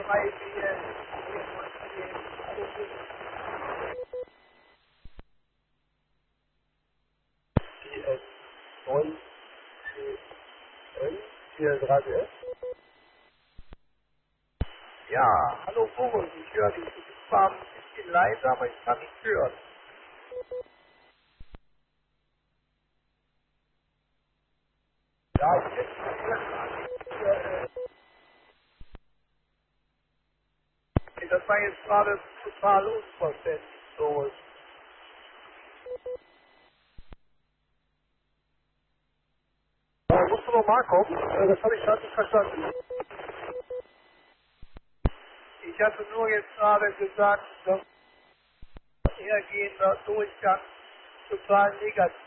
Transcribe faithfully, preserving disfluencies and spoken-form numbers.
drei vier vier null vier. Alles gut. Die S neun vier drei S. Ja, hallo Boris, ich höre dich. Du bist zwar ein bisschen leiser, aber ich kann dich hören. Ja, ich hätte äh, das war jetzt gerade total unverständlich, Boris. Äh, musst du nochmal kommen? Äh, das habe ich gerade nicht verstanden. Ich hatte nur jetzt gerade gesagt, dass hergehender Durchgang total negativ